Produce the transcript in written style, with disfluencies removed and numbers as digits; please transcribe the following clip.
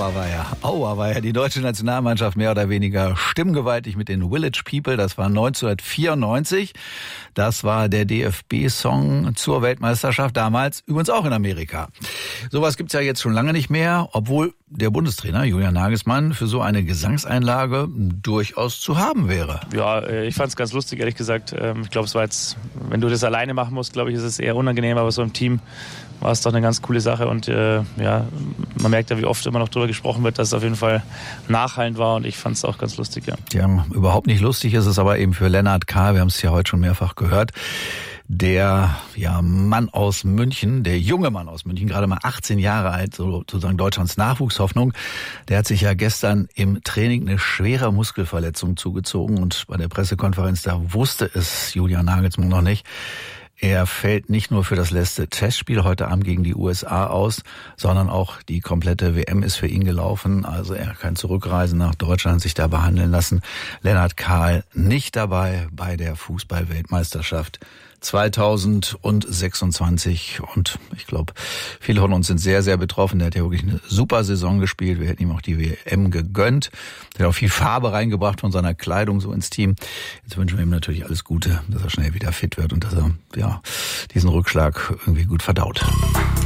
Aua war ja die deutsche Nationalmannschaft mehr oder weniger stimmgewaltig mit den Village People. Das war 1994. Das war der DFB-Song zur Weltmeisterschaft, damals übrigens auch in Amerika. Sowas gibt's ja jetzt schon lange nicht mehr, obwohl der Bundestrainer Julian Nagelsmann für so eine Gesangseinlage durchaus zu haben wäre. Ja, ich fand es ganz lustig, ehrlich gesagt. Ich glaube, es war jetzt, wenn du das alleine machen musst, glaube ich, ist es eher unangenehm, aber so im Team war es doch eine ganz coole Sache und man merkt ja, wie oft immer noch darüber gesprochen wird, dass es auf jeden Fall nachhallend war und ich fand es auch ganz lustig, ja. Ja, überhaupt nicht lustig ist es aber eben für Lennart Kahl, wir haben es ja heute schon mehrfach gehört. Der Mann aus München, der junge Mann aus München, gerade mal 18 Jahre alt, sozusagen Deutschlands Nachwuchshoffnung, der hat sich ja gestern im Training eine schwere Muskelverletzung zugezogen und bei der Pressekonferenz, da wusste es Julian Nagelsmann noch nicht. Er fällt nicht nur für das letzte Testspiel heute Abend gegen die USA aus, sondern auch die komplette WM ist für ihn gelaufen. Also er kann zurückreisen nach Deutschland, sich da behandeln lassen. Lennart Kahl nicht dabei bei der Fußball-Weltmeisterschaft 2026 und ich glaube, viele von uns sind sehr, sehr betroffen. Der hat ja wirklich eine super Saison gespielt. Wir hätten ihm auch die WM gegönnt. Der hat auch viel Farbe reingebracht von seiner Kleidung so ins Team. Jetzt wünschen wir ihm natürlich alles Gute, dass er schnell wieder fit wird und dass er diesen Rückschlag irgendwie gut verdaut.